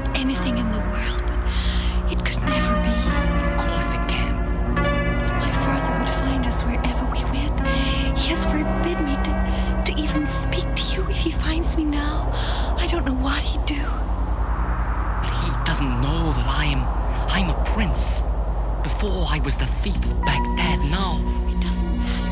anything in the world, but it could never be. Of course it can. My father would find us wherever we went. He has forbidden me to even speak to you if he finds me now. I don't know what he'd do. But he doesn't know that I'm a prince. Before I was the thief of Baghdad, now It doesn't matter.